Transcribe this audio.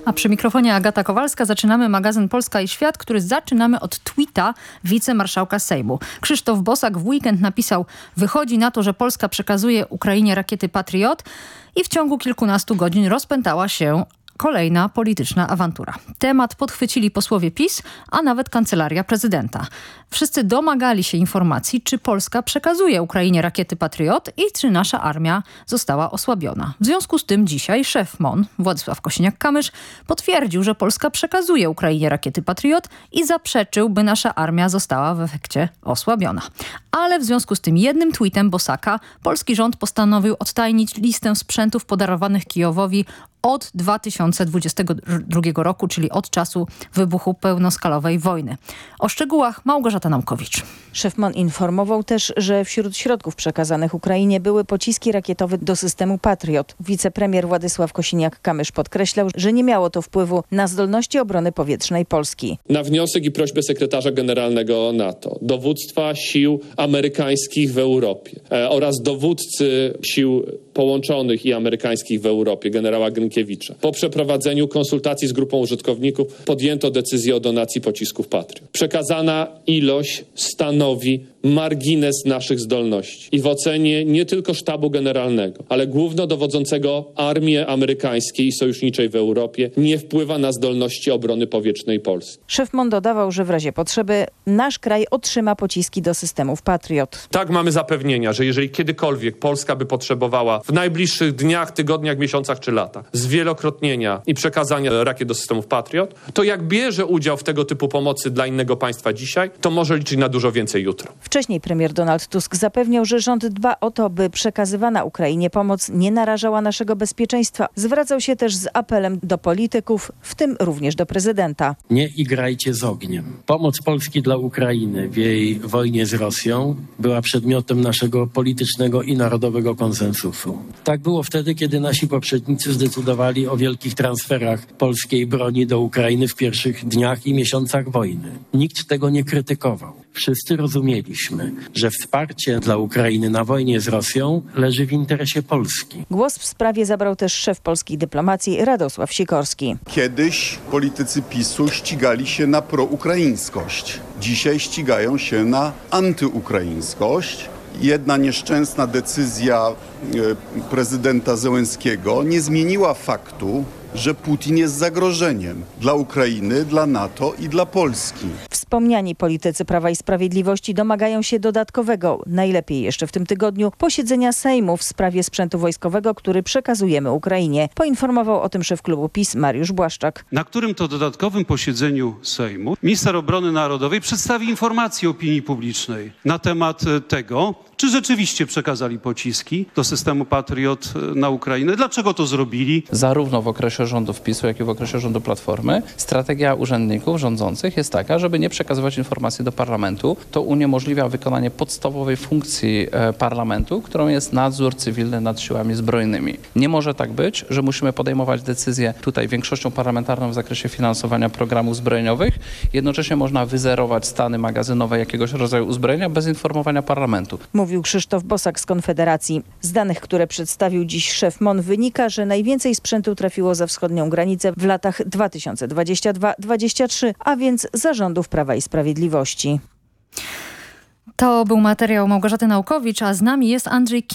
A przy mikrofonie Agata Kowalska. Zaczynamy magazyn Polska i Świat, który zaczynamy od tweeta wicemarszałka Sejmu. Krzysztof Bosak w weekend napisał: wychodzi na to, że Polska przekazuje Ukrainie rakiety Patriot i w ciągu kilkunastu godzin rozpętała się kolejna polityczna awantura. Temat podchwycili posłowie PiS, a nawet kancelaria prezydenta. Wszyscy domagali się informacji, czy Polska przekazuje Ukrainie rakiety Patriot i czy nasza armia została osłabiona. W związku z tym dzisiaj szef MON, Władysław Kosiniak-Kamysz, potwierdził, że Polska przekazuje Ukrainie rakiety Patriot i zaprzeczył, by nasza armia została w efekcie osłabiona. Ale w związku z tym jednym tweetem Bosaka polski rząd postanowił odtajnić listę sprzętów podarowanych Kijowowi od 2022 roku, czyli od czasu wybuchu pełnoskalowej wojny. O szczegółach Małgorzata Naumkowicz. Szef MON informował też, że wśród środków przekazanych Ukrainie były pociski rakietowe do systemu Patriot. Wicepremier Władysław Kosiniak-Kamysz podkreślał, że nie miało to wpływu na zdolności obrony powietrznej Polski. Na wniosek i prośbę sekretarza generalnego NATO, dowództwa sił amerykańskich w Europie oraz dowódcy sił połączonych i amerykańskich w Europie, generała Grynkiewicza, po przeprowadzeniu konsultacji z grupą użytkowników podjęto decyzję o donacji pocisków Patriot. Przekazana ilość stanowi margines naszych zdolności i w ocenie nie tylko sztabu generalnego, ale głównodowodzącego armii amerykańskiej i sojuszniczej w Europie nie wpływa na zdolności obrony powietrznej Polski. Szef MON dodawał, że w razie potrzeby nasz kraj otrzyma pociski do systemów Patriot. Tak, mamy zapewnienia, że jeżeli kiedykolwiek Polska by potrzebowała w najbliższych dniach, tygodniach, miesiącach czy latach zwielokrotnienia i przekazania rakiet do systemów Patriot, to jak bierze udział w tego typu pomocy dla innego państwa dzisiaj, to może liczyć na dużo więcej jutro. Wcześniej premier Donald Tusk zapewniał, że rząd dba o to, by przekazywana Ukrainie pomoc nie narażała naszego bezpieczeństwa. Zwracał się też z apelem do polityków, w tym również do prezydenta. Nie igrajcie z ogniem. Pomoc Polski dla Ukrainy w jej wojnie z Rosją była przedmiotem naszego politycznego i narodowego konsensusu. Tak było wtedy, kiedy nasi poprzednicy zdecydowali o wielkich transferach polskiej broni do Ukrainy w pierwszych dniach i miesiącach wojny. Nikt tego nie krytykował. Wszyscy rozumieliśmy, że wsparcie dla Ukrainy na wojnie z Rosją leży w interesie Polski. Głos w sprawie zabrał też szef polskiej dyplomacji Radosław Sikorski. Kiedyś politycy PiS-u ścigali się na proukraińskość. Dzisiaj ścigają się na antyukraińskość. Jedna nieszczęsna decyzja prezydenta Zełenskiego nie zmieniła faktu, że Putin jest zagrożeniem dla Ukrainy, dla NATO i dla Polski. Wspomniani politycy Prawa i Sprawiedliwości domagają się dodatkowego, najlepiej jeszcze w tym tygodniu, posiedzenia Sejmu w sprawie sprzętu wojskowego, który przekazujemy Ukrainie. Poinformował o tym szef klubu PiS Mariusz Błaszczak. Na którym to dodatkowym posiedzeniu Sejmu minister obrony narodowej przedstawi informację opinii publicznej na temat tego, czy rzeczywiście przekazali pociski do systemu Patriot na Ukrainę. Dlaczego to zrobili? Zarówno w okresie rządów PiS-u, jak i w okresie rządu Platformy strategia urzędników rządzących jest taka, żeby nie przekazywać informacji do parlamentu. To uniemożliwia wykonanie podstawowej funkcji parlamentu, którą jest nadzór cywilny nad siłami zbrojnymi. Nie może tak być, że musimy podejmować decyzje tutaj większością parlamentarną w zakresie finansowania programów zbrojeniowych. Jednocześnie można wyzerować stany magazynowe jakiegoś rodzaju uzbrojenia bez informowania parlamentu. Mówił Krzysztof Bosak z Konfederacji. Z danych, które przedstawił dziś szef MON, wynika, że najwięcej sprzętu trafiło za wschodnią granicę w latach 2022-2023, a więc za rządów Prawa i Sprawiedliwości. To był materiał Małgorzaty Naumkowicz, a z nami jest Andrzej